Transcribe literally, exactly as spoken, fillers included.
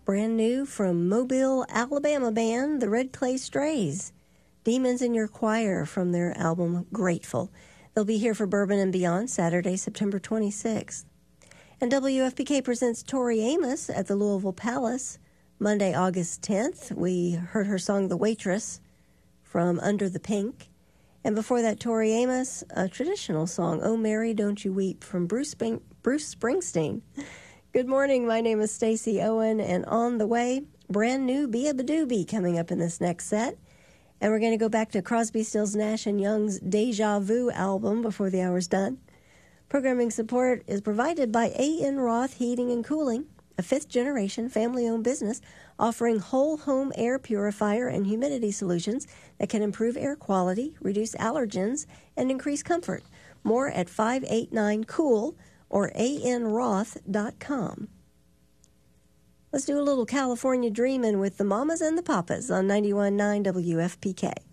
Brand new from Mobile, Alabama band, the Red Clay Strays. Demons in Your Choir from their album Grateful. They'll be here for Bourbon and Beyond Saturday, September twenty-sixth. And W F P K presents Tori Amos at the Louisville Palace Monday, August tenth. We heard her song The Waitress from Under the Pink. And before that, Tori Amos, a traditional song, Oh Mary, Don't You Weep, from Bruce, Spring- Bruce Springsteen. Good morning, my name is Stacey Owen, and on the way, brand new Bia Badoobie coming up in this next set. And we're going to go back to Crosby, Stills, Nash and Young's Deja Vu album before the hour's done. Programming support is provided by A N. Roth Heating and Cooling, a fifth-generation family-owned business offering whole-home air purifier and humidity solutions that can improve air quality, reduce allergens, and increase comfort. More at five eight nine cool or a n roth dot com. Let's do a little California dreamin' with the Mamas and the Papas on ninety-one point nine W F P K.